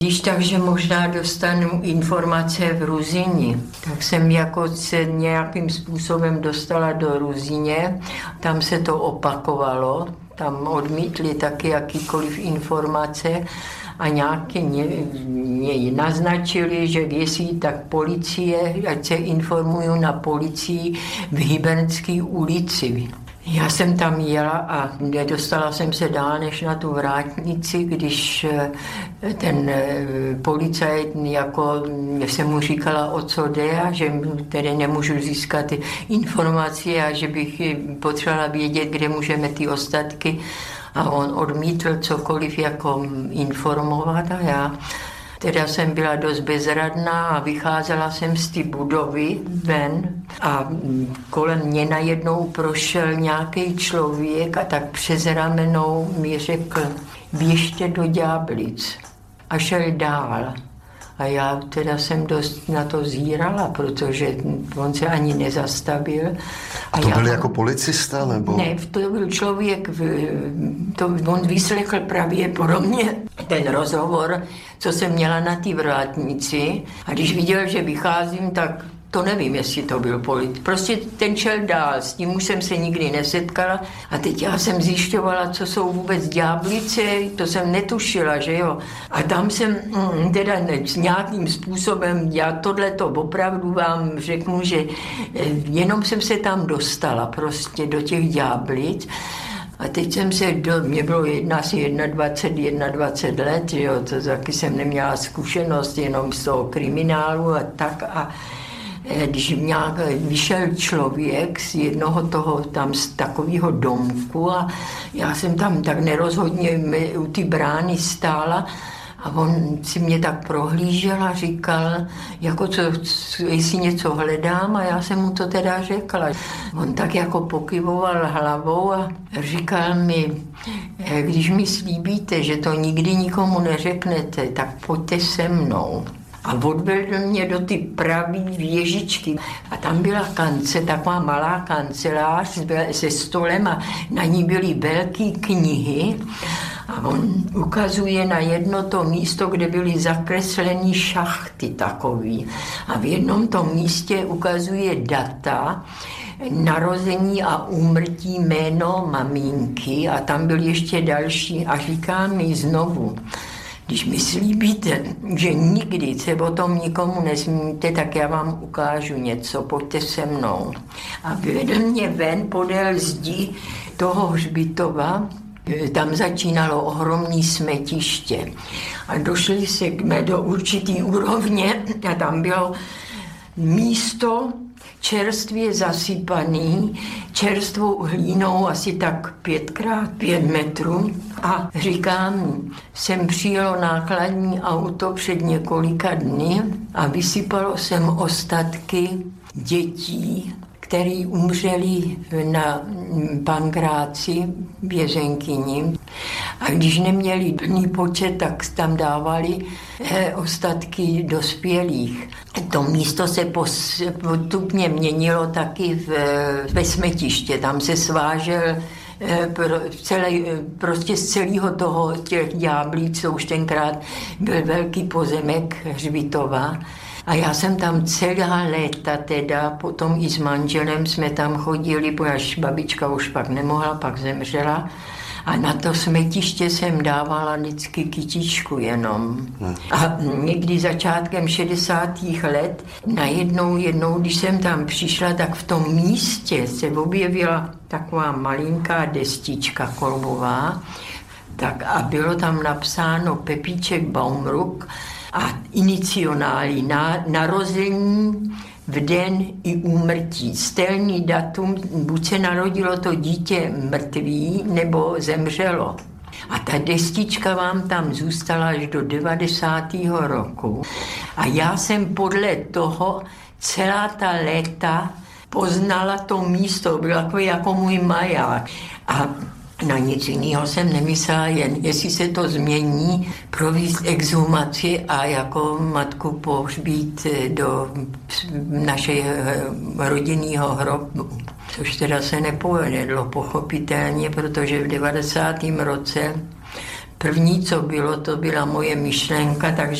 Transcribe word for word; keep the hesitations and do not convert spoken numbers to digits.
Když takže možná dostanu informace v Ruzyni, tak jsem jako se nějakým způsobem dostala do Ruzyně, tam se to opakovalo, tam odmítli taky jakýkoliv informace a nějaké mě naznačili, že jestli tak policie, ať se informuju na policii v Hybernské ulici. Já jsem tam jela a nedostala jsem se dál než na tu vrátnici, když ten policajt, jako jsem mu říkala, o co jde a že tedy nemůžu získat informace a že bych potřebovala vědět, kde můžeme ty ostatky. A on odmítl cokoliv jako informovat a já teda jsem byla dost bezradná a vycházela jsem z té budovy ven a kolem mě najednou prošel nějaký člověk a tak přes ramenou mi řekl, běžte do Ďáblic a šel dál. A já teda jsem dost na to zírala, protože on se ani nezastavil. A to já, byl jako policista, nebo? Ne, to byl člověk, to, on vyslechl právě pro mě ten rozhovor, co jsem měla na té vrátnici. A když viděl, že vycházím, tak to nevím, jestli to byl politik. Prostě ten šel dál, s tím už jsem se nikdy nesetkala. A teď já jsem zjišťovala, co jsou vůbec Ďáblice, to jsem netušila, že jo. A tam jsem mm, teda ne, nějakým způsobem, já tohleto opravdu vám řeknu, že jenom jsem se tam dostala prostě do těch Ďáblic. A teď jsem se, do, mě bylo jedna, asi dvacet jedna, dvacet let, že jo, to taky jsem neměla zkušenost jenom z toho kriminálu a tak. A když nějak vyšel člověk z jednoho toho tam z takového domku a já jsem tam tak nerozhodně u ty brány stála a on si mě tak prohlížel a říkal, jako co, jestli něco hledám a já jsem mu to teda řekla. On tak jako pokyvoval hlavou a říkal mi, když mi slíbíte, že to nikdy nikomu neřeknete, tak pojďte se mnou. A odvedl mě do ty pravý věžičky. A tam byla kance, taková malá kancelář se stolem a na ní byly velké knihy. A on ukazuje na jedno to místo, kde byly zakreslené šachty takový. A v jednom tom místě ukazuje data, narození a úmrtí, jméno maminky a tam byl ještě další a říká mi znovu, když mi slíbíte, že nikdy se o tom nikomu nesmíte, tak já vám ukážu něco, pojďte se mnou. A vedl mě ven podél zdi toho hřbitova, tam začínalo ohromné smetiště. A došli jsme do určitý úrovně a tam bylo místo čerstvě zasypaný, čerstvou hlínou asi tak pětkrát pět metrů a říkám, jsem přijelo nákladní auto před několika dny a vysypalo jsem ostatky dětí, který umřeli na Pankráci, vězenkyni. A když neměli plný počet, tak tam dávali eh, ostatky dospělých. To místo se postupně měnilo taky v, ve smetiště. Tam se svážel eh, pro, celý, prostě z celého toho těch Ďáblic, co už tenkrát byl velký pozemek hřbitova. A já jsem tam celá léta teda, potom i s manželem jsme tam chodili, až babička už pak nemohla, pak zemřela. A na to smetiště jsem dávala vždycky kytičku jenom. A někdy začátkem šedesátých let, najednou jednou, když jsem tam přišla, tak v tom místě se objevila taková malinká destička kolbová, tak a bylo tam napsáno Pepíček Baumruck, a iniciály na, narození v den i úmrtí. Stejný datum, buď se narodilo to dítě mrtvý, nebo zemřelo. A ta destička vám tam zůstala až do devadesátého roku. A já jsem podle toho celá ta léta poznala to místo, bylo jako, jako můj maják. A na nic jiného jsem nemyslela, jen jestli se to změní, provést exhumaci a jako matku pohřbít do našeho rodinného hrobu. Což teda se nepovedlo pochopitelně, protože v devadesátém roce První, co bylo, to byla moje myšlenka, takže